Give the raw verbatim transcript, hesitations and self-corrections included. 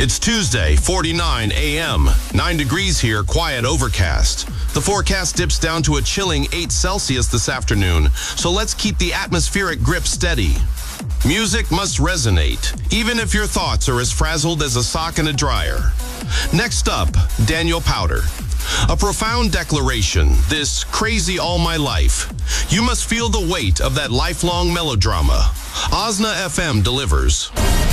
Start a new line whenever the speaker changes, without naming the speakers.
It's Tuesday, forty-nine a m nine degrees here, quiet overcast. The forecast dips down to a chilling eight Celsius this afternoon, so let's keep the atmospheric grip steady. Music must resonate, even if your thoughts are as frazzled as a sock in a dryer. Next up, Daniel Powter. A profound declaration, this crazy all my life. You must feel the weight of that lifelong melodrama. Osna F M delivers.